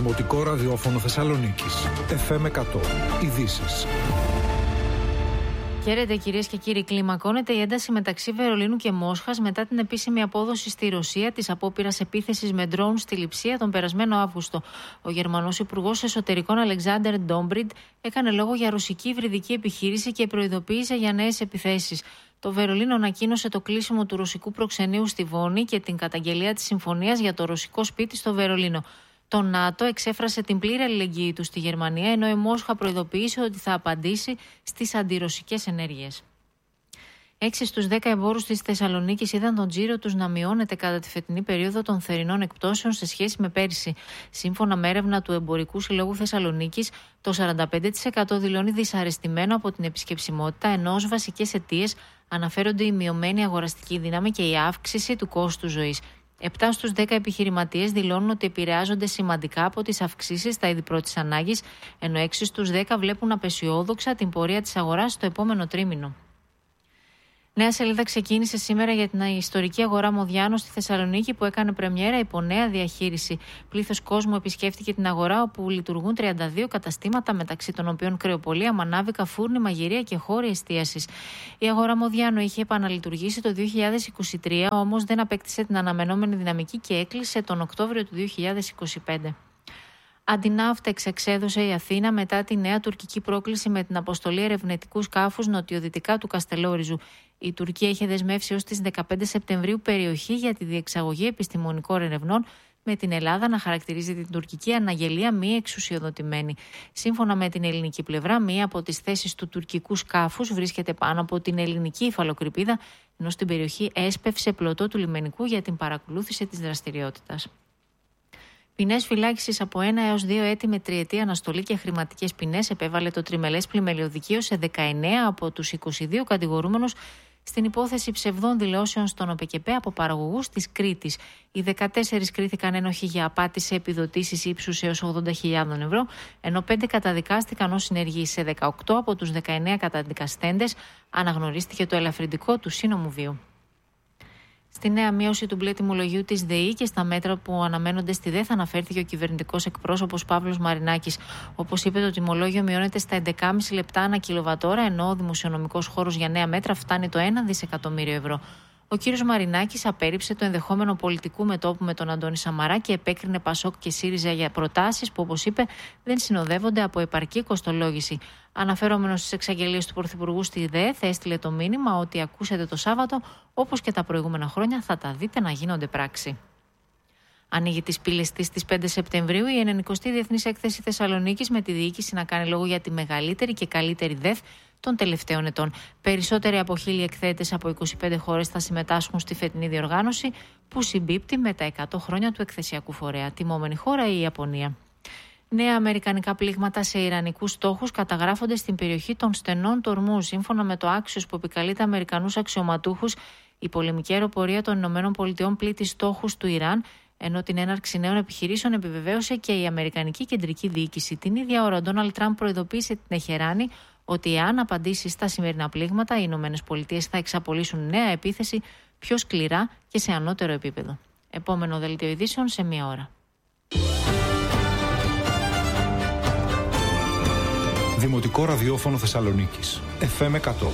Δημοτικό ραδιόφωνο Θεσσαλονίκης. FM 100. Ειδήσεις. Χαίρετε κυρίες και κύριοι. Κλιμακώνεται η ένταση μεταξύ Βερολίνου και Μόσχας μετά την επίσημη απόδοση στη Ρωσία της απόπειρας επίθεσης με ντρόουν στη Λειψία τον περασμένο Αύγουστο. Ο Γερμανός Υπουργός Εσωτερικών Αλεξάντερ Ντόμπριντ έκανε λόγο για ρωσική υβριδική επιχείρηση και προειδοποίησε για νέες επιθέσεις. Το Βερολίνο ανακοίνωσε το κλείσιμο του ρωσικού προξενείου στη Βόνη και την καταγγελία της συμφωνίας για το ρωσικό σπίτι στο Βερολίνο. Το ΝΑΤΟ εξέφρασε την πλήρη αλληλεγγύη του στη Γερμανία, ενώ η Μόσχα προειδοποίησε ότι θα απαντήσει στις αντιρωσικές ενέργειες. 6 στους 10 εμπόρους της Θεσσαλονίκης είδαν τον τζίρο τους να μειώνεται κατά τη φετινή περίοδο των θερινών εκπτώσεων σε σχέση με πέρυσι. Σύμφωνα με έρευνα του Εμπορικού Συλλόγου Θεσσαλονίκης, το 45% δηλώνει δυσαρεστημένο από την επισκεψιμότητα, ενώ ως βασικές αιτίες αναφέρονται η μειωμένη αγοραστική δύναμη και η αύξηση του κόστου ζωής. 7 στους 10 επιχειρηματίες δηλώνουν ότι επηρεάζονται σημαντικά από τις αυξήσεις στα είδη πρώτης ανάγκης, ενώ 6 στους 10 βλέπουν απεσιόδοξα την πορεία της αγοράς στο επόμενο τρίμηνο. Νέα σελίδα ξεκίνησε σήμερα για την ιστορική αγορά Μοδιάνο στη Θεσσαλονίκη, που έκανε πρεμιέρα υπό νέα διαχείριση. Πλήθος κόσμου επισκέφτηκε την αγορά, όπου λειτουργούν 32 καταστήματα, μεταξύ των οποίων κρεοπολία, μανάβικα, φούρνη, μαγειρία και χώροι εστίασης. Η αγορά Μοδιάνο είχε επαναλειτουργήσει το 2023, όμως δεν απέκτησε την αναμενόμενη δυναμική και έκλεισε τον Οκτώβριο του 2025. Αντιναύτεξ εξέδωσε η Αθήνα μετά τη νέα τουρκική πρόκληση με την αποστολή ερευνητικού σκάφους νοτιοδυτικά του Καστελόριζου. Η Τουρκία είχε δεσμεύσει ως τις 15 Σεπτεμβρίου περιοχή για τη διεξαγωγή επιστημονικών ερευνών, με την Ελλάδα να χαρακτηρίζει την τουρκική αναγγελία μη εξουσιοδοτημένη. Σύμφωνα με την ελληνική πλευρά, μία από τις θέσεις του τουρκικού σκάφους βρίσκεται πάνω από την ελληνική υφαλοκρηπίδα, ενώ στην περιοχή έσπευσε πλωτό του λιμενικού για την παρακολούθηση της δραστηριότητας. Ποινές φυλάκισης από 1 έως 2 έτη με τριετή αναστολή και χρηματικές ποινές επέβαλε το τριμελές πλημελιωδικείο σε 19 από τους 22 κατηγορούμενους στην υπόθεση ψευδών δηλώσεων στον ΟΠΕΚΕΠΕ από παραγωγούς της Κρήτης. Οι 14 κρίθηκαν ένοχοι για απάτη σε επιδοτήσεις ύψους έως 80.000 ευρώ, ενώ 5 καταδικάστηκαν ως συνεργοί. Σε 18 από τους 19 καταδικαστέντες αναγνωρίστηκε το ελαφρυντικό του σύνομου βίου. Στη νέα μείωση του μπλε τιμολογίου της ΔΕΗ και στα μέτρα που αναμένονται στη ΔΕΘ αναφέρθηκε ο κυβερνητικός εκπρόσωπος Παύλος Μαρινάκης. Όπως είπε, το τιμολόγιο μειώνεται στα 11,5 λεπτά ανά κιλοβατόρα, ενώ ο δημοσιονομικός χώρος για νέα μέτρα φτάνει το 1 δισεκατομμύριο ευρώ. Ο κύριος Μαρινάκης απέρριψε το ενδεχόμενο πολιτικού μετώπου με τον Αντώνη Σαμαρά και επέκρινε Πασόκ και ΣΥΡΙΖΑ για προτάσεις που, όπως είπε, δεν συνοδεύονται από επαρκή κοστολόγηση. Αναφερόμενος στις εξαγγελίες του Πρωθυπουργού στη ΔΕΘ, έστειλε το μήνυμα ότι ακούσετε το Σάββατο, όπως και τα προηγούμενα χρόνια, θα τα δείτε να γίνονται πράξη. Ανοίγει τις πύλες της στις 5 Σεπτεμβρίου η 90η Διεθνής Έκθεση Θεσσαλονίκης, με τη διοίκηση να κάνει λόγο για τη μεγαλύτερη και καλύτερη ΔΕΘ των τελευταίων ετών. Περισσότεροι από 1.000 εκθέτες από 25 χώρες θα συμμετάσχουν στη φετινή διοργάνωση, που συμπίπτει με τα 100 χρόνια του εκθεσιακού φορέα. Τιμόμενη χώρα η Ιαπωνία. Νέα αμερικανικά πλήγματα σε ιρανικούς στόχους καταγράφονται στην περιοχή των Στενών Τορμού. Σύμφωνα με το Axios, που επικαλείται Αμερικανούς αξιωματούχους, η πολεμική αεροπορία των ΗΠΑ πλήττει στόχους του Ιράν, ενώ την έναρξη νέων επιχειρήσεων επιβεβαίωσε και η Αμερικανική Κεντρική Διοίκηση. Την ίδια ώρα, ο Ντόναλντ Τραμπ προειδοποίησε την Τεχεράνη ότι εάν απαντήσει στα σημερινά πλήγματα, οι ΗΠΑ θα εξαπολύσουν νέα επίθεση πιο σκληρά και σε ανώτερο επίπεδο. Επόμενο δελτίο ειδήσεων σε μία ώρα. Δημοτικό ραδιόφωνο Θεσσαλονίκης. FM 100.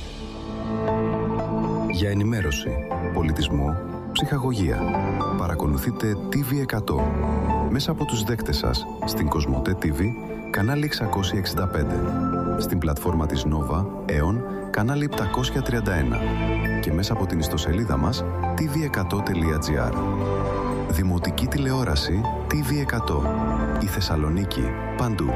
Για ενημέρωση, πολιτισμό, ψυχαγωγία. Παρακολουθείτε TV100 μέσα από τους δέκτες σας στην Κοσμοτέ TV, κανάλι 665, στην πλατφόρμα της Nova, Aeon, κανάλι 731 και μέσα από την ιστοσελίδα μας tv100.gr. Δημοτική τηλεόραση TV100. Η Θεσσαλονίκη παντού.